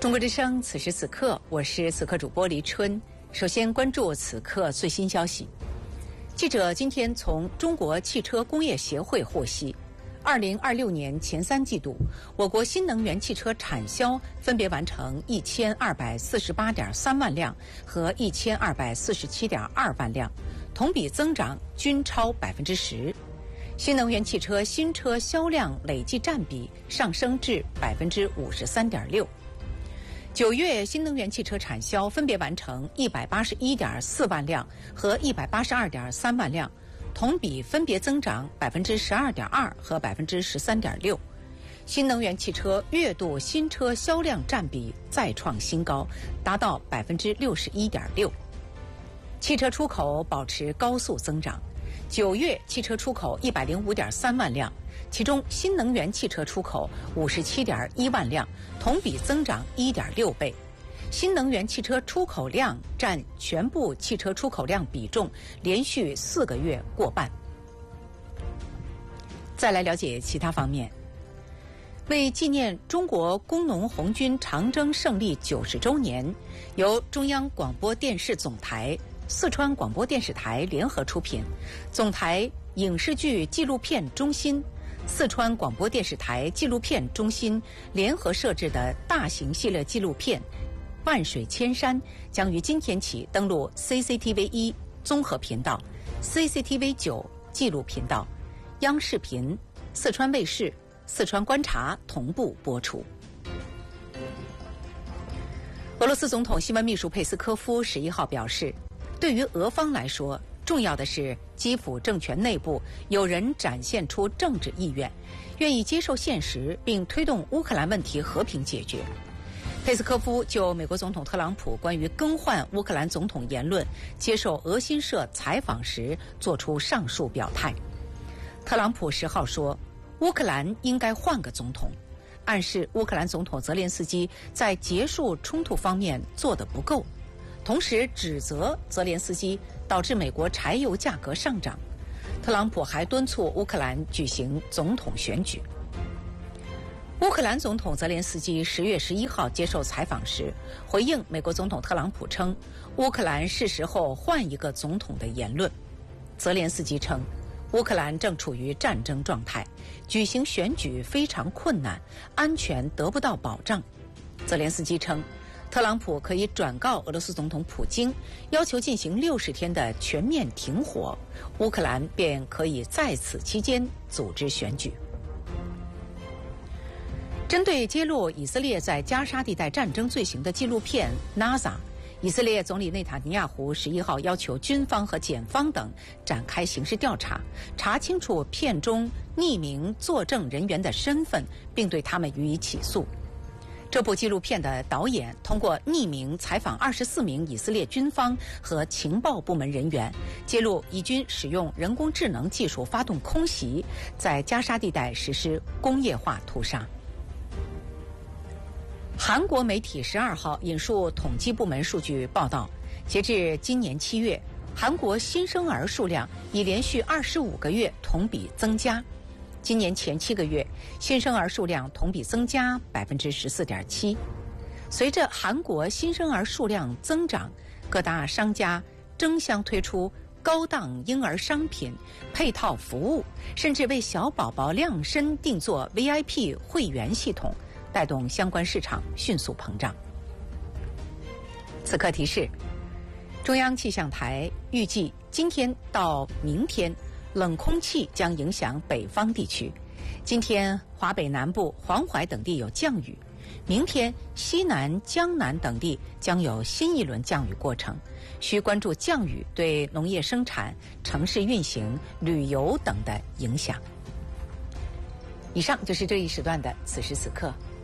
中国之声，此时此刻，我是此刻主播黎春。首先关注此刻最新消息。记者今天从中国汽车工业协会获悉，2026年前3季度，我国新能源汽车产销分别完成1248.3万辆和1247.2万辆，同比增长均超10%。新能源汽车新车销量累计占比上升至53.6%。9月新能源汽车产销分别完成181.4万辆和182.3万辆，同比分别增长12.2%和13.6%。新能源汽车月度新车销量占比再创新高，达到61.6%。汽车出口保持高速增长，9月汽车出口105.3万辆，其中新能源汽车出口57.1万辆，同比增长1.6倍。新能源汽车出口量占全部汽车出口量比重连续4个月过半。再来了解其他方面。为纪念中国工农红军长征胜利90周年，由中央广播电视总台、四川广播电视台联合出品，总台影视剧纪录片中心、四川广播电视台纪录片中心联合设置的大型系列纪录片《万水千山》将于今天起登陆 CCTV1 综合频道、CCTV9 纪录频道、央视频、四川卫视、四川观察同步播出。俄罗斯总统新闻秘书佩斯科夫11号表示，对于俄方来说，重要的是基辅政权内部有人展现出政治意愿，愿意接受现实，并推动乌克兰问题和平解决。佩斯科夫就美国总统特朗普关于更换乌克兰总统言论接受俄新社采访时作出上述表态。特朗普10号说，乌克兰应该换个总统，暗示乌克兰总统泽连斯基在结束冲突方面做得不够，同时指责泽连斯基导致美国柴油价格上涨。特朗普还敦促乌克兰举行总统选举。乌克兰总统泽连斯基10月11号接受采访时，回应美国总统特朗普称乌克兰是时候换一个总统的言论。泽连斯基称，乌克兰正处于战争状态，举行选举非常困难，安全得不到保障。泽连斯基称，特朗普可以转告俄罗斯总统普京，要求进行60天的全面停火，乌克兰便可以在此期间组织选举。针对揭露以色列在加沙地带战争罪行的纪录片《NASA》，以色列总理内塔尼亚胡11号要求军方和检方等展开刑事调查，查清楚片中匿名作证人员的身份，并对他们予以起诉。这部纪录片的导演通过匿名采访24名以色列军方和情报部门人员，揭露以军使用人工智能技术发动空袭，在加沙地带实施工业化屠杀。韩国媒体12号引述统计部门数据报道，截至今年7月，韩国新生儿数量已连续25个月同比增加。今年前7个月，新生儿数量同比增加14.7%。随着韩国新生儿数量增长，各大商家争相推出高档婴儿商品、配套服务，甚至为小宝宝量身定做 VIP 会员系统，带动相关市场迅速膨胀。此刻提示，中央气象台预计今天到明天，冷空气将影响北方地区。今天华北南部、黄淮等地有降雨，明天西南、江南等地将有新一轮降雨过程，需关注降雨对农业生产、城市运行、旅游等的影响。以上就是这一时段的此时此刻。